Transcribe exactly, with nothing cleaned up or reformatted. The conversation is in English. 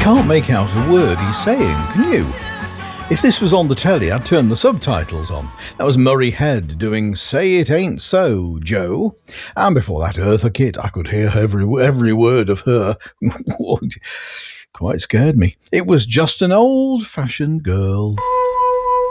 can't make out a word he's saying, can you? If this was on the telly, I'd turn the subtitles on. That was Murray Head doing Say It Ain't So, Joe. And before that, Eartha Kitt. I could hear every, every word of her. Quite scared me. It was Just an Old-Fashioned Girl.